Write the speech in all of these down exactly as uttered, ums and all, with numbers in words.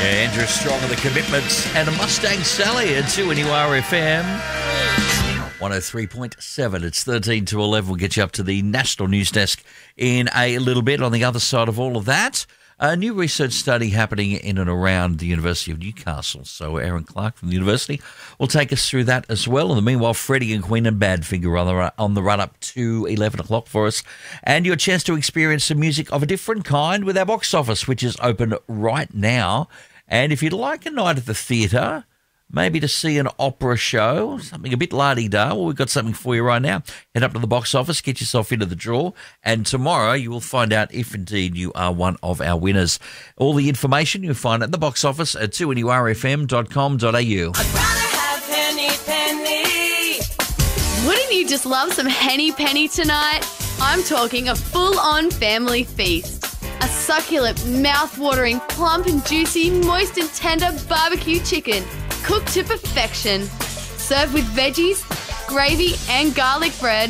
Andrew Strong of the Commitments and a Mustang Sally at two N U R F M one oh three point seven. It's thirteen to eleven. We'll get you up to the National News Desk in a little bit. On the other side of all of that, a new research study happening in and around the University of Newcastle. So Aaron Clark from the university will take us through that as well. In the meanwhile, Freddie and Queen and Badfinger on the, on the run-up to eleven o'clock for us. And your chance to experience some music of a different kind with our box office, which is open right now. And if you'd like a night at the theatre, maybe to see an opera show, something a bit la-di-da, well, we've got something for you right now. Head up to the box office, get yourself into the draw, and tomorrow you will find out if indeed you are one of our winners. All the information you'll find at the box office at two N U R F M dot com dot A U. I'd rather have Henny Penny. Wouldn't you just love some Henny Penny tonight? I'm talking a full-on family feast. A succulent, mouth-watering, plump and juicy, moist and tender barbecue chicken, cooked to perfection. Served with veggies, gravy and garlic bread.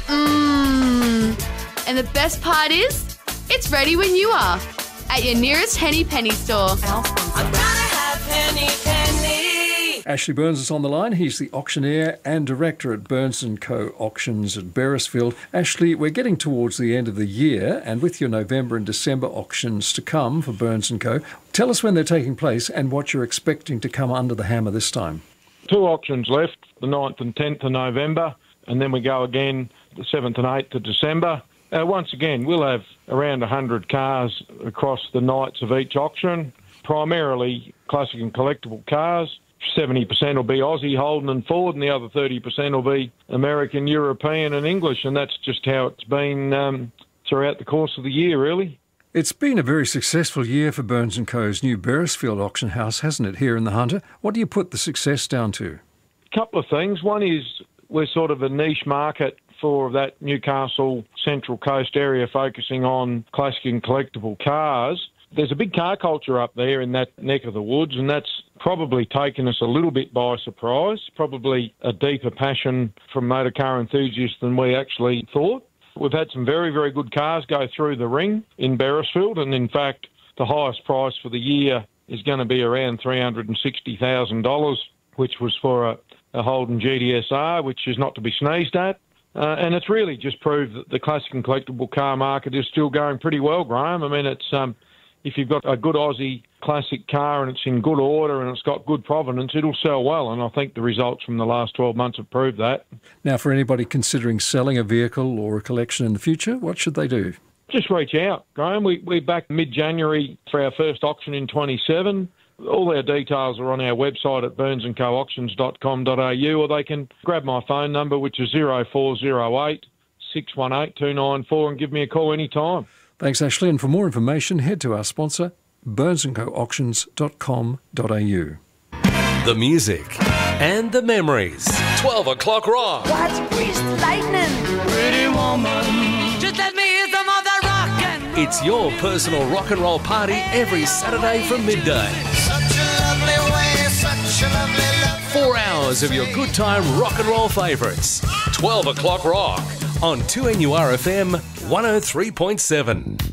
Mmm. And the best part is, it's ready when you are. At your nearest Henny Penny store. I'd rather have Henny Penny. Ashley Burns is on the line. He's the auctioneer and director at Burns and Co Auctions at Beresfield. Ashley, we're getting towards the end of the year, and with your November and December auctions to come for Burns and Co, tell us when they're taking place and what you're expecting to come under the hammer this time. Two auctions left, the ninth and tenth of November, and then we go again the seventh and eighth of December. Uh, once again, we'll have around one hundred cars across the nights of each auction, primarily classic and collectible cars. seventy percent will be Aussie, Holden and Ford, and the other thirty percent will be American, European and English, and that's just how it's been um, throughout the course of the year, really. It's been a very successful year for Burns and Co's new Beresfield auction house, hasn't it, here in the Hunter? What do you put the success down to? A couple of things. One is we're sort of a niche market for that Newcastle Central Coast area, focusing on classic and collectible cars. There's a big car culture up there in that neck of the woods, and that's probably taken us a little bit by surprise, probably a deeper passion from motor car enthusiasts than we actually thought. We've had some very, very good cars go through the ring in Beresfield, and in fact, the highest price for the year is going to be around three hundred sixty thousand dollars, which was for a, a Holden G D S R, which is not to be sneezed at. Uh, and it's really just proved that the classic and collectible car market is still going pretty well, Graham. I mean, it's um, if you've got a good Aussie classic car and it's in good order and it's got good provenance, it'll sell well. And I think the results from the last twelve months have proved that. Now, for anybody considering selling a vehicle or a collection in the future, what should they do? Just reach out, Graham. We, we're back mid-January for our first auction in twenty-seven. All our details are on our website at burns and co auctions dot com dot A U, or they can grab my phone number, which is zero four zero eight, six one eight, two nine four, and give me a call anytime. Thanks, Ashley. And for more information, head to our sponsor, burns and co auctions dot com dot A U. The music and the memories. twelve o'clock rock. What's greased lightning? Pretty woman. Just let me hear some of that rock and roll. It's your personal rock and roll party every Saturday from midday. Such a lovely way, such a lovely, lovely Four hours of your good time rock and roll favourites. twelve o'clock rock on two N U R F M one oh three point seven.